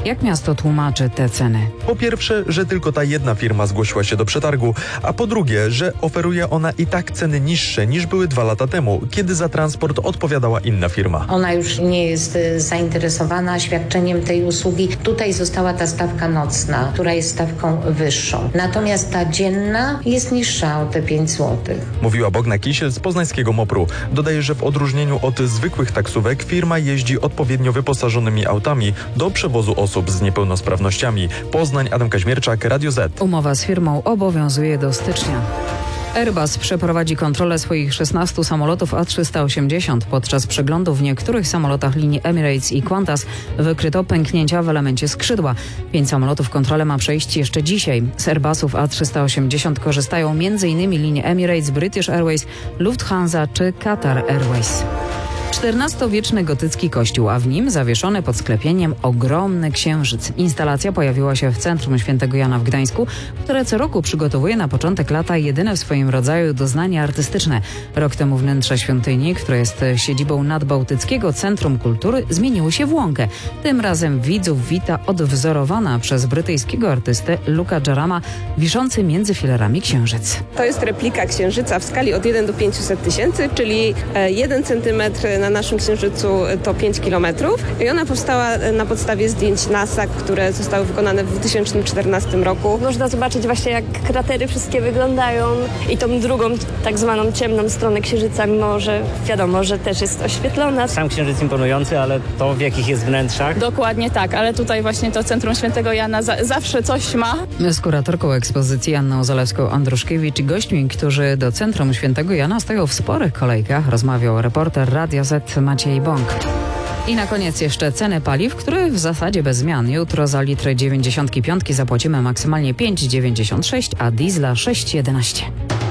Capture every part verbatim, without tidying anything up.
Jak miasto tłumaczy te ceny? Po pierwsze, że tylko ta jedna firma zgłosiła się do przetargu, a po drugie, że oferuje ona i tak ceny niższe niż były dwa lata temu, kiedy za transport odpowiadała inna firma. Ona już nie jest zainteresowana świadczeniem tej usługi. Tutaj została ta stawka nocna, która jest stawką wyższą. Natomiast ta dzienna jest niższa o te pięć złotych. Mówiła Bogna Kisiel z poznańskiego Mopru. Dodaje, że w odróżnieniu od zwykłych taksówek firma jeździ odpowiednio wyposażonymi autami do przewozu osób z niepełnosprawnościami. Poznań, Adam Kaźmierczak, Radio Z. Umowa z firmą obowiązuje do stycznia. Airbus przeprowadzi kontrolę swoich szesnastu samolotów A trzysta osiemdziesiąt. Podczas przeglądu w niektórych samolotach linii Emirates i Qantas wykryto pęknięcia w elemencie skrzydła. Pięć samolotów kontrolę ma przejść jeszcze dzisiaj. Z Airbusów A trzysta osiemdziesiąt korzystają m.in. linie Emirates, British Airways, Lufthansa czy Qatar Airways. czternastowieczny gotycki kościół, a w nim zawieszony pod sklepieniem ogromny księżyc. Instalacja pojawiła się w centrum Świętego Jana w Gdańsku, które co roku przygotowuje na początek lata jedyne w swoim rodzaju doznanie artystyczne. Rok temu wnętrze świątyni, które jest siedzibą Nadbałtyckiego Centrum Kultury, zmieniły się w łąkę. Tym razem widzów wita odwzorowana przez brytyjskiego artystę Luca Jarama wiszący między filarami księżyc. To jest replika księżyca w skali od jeden do pięciuset tysięcy, czyli jeden centymetr na naszym księżycu to pięć kilometrów i ona powstała na podstawie zdjęć NASA, które zostały wykonane w dwa tysiące czternastym roku. Można zobaczyć właśnie, jak kratery wszystkie wyglądają i tą drugą, tak zwaną ciemną stronę księżyca, mimo że wiadomo, że też jest oświetlona. Sam księżyc imponujący, ale to w jakich jest wnętrzach. Dokładnie tak, ale tutaj właśnie to Centrum Świętego Jana za, zawsze coś ma. Z kuratorką ekspozycji Anną Zalewską-Andruszkiewicz i gośćmi, którzy do Centrum Świętego Jana stoją w sporych kolejkach, rozmawiał reporter Radia Z Maciej Bąk. I na koniec jeszcze ceny paliw, które w zasadzie bez zmian. Jutro za litr dziewięćdziesiątki piątki zapłacimy maksymalnie pięć dziewięćdziesiąt sześć, a diesla sześć jedenaście.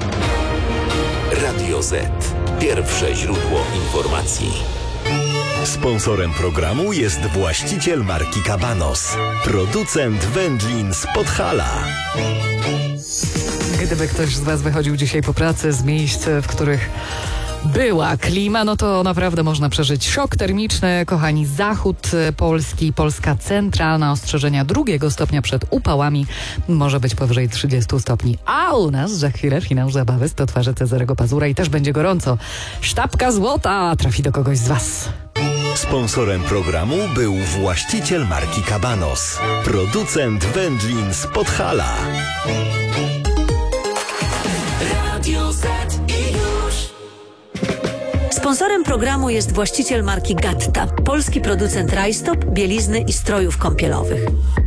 Radio Z. Pierwsze źródło informacji. Sponsorem programu jest właściciel marki Cabanos, producent wędlin z Podhala. Gdyby ktoś z Was wychodził dzisiaj po pracy z miejsc, w których była klima, no to naprawdę można przeżyć szok termiczny. Kochani, zachód Polski, Polska centralna, ostrzeżenia drugiego stopnia przed upałami może być powyżej trzydziestu stopni. A u nas za chwilę finał zabawy sto twarzy Cezarego Pazura i też będzie gorąco. Sztabka złota trafi do kogoś z Was. Sponsorem programu był właściciel marki Cabanos, producent wędlin z Podhala. Radio Z. Sponsorem programu jest właściciel marki Gatta, polski producent rajstop, bielizny i strojów kąpielowych.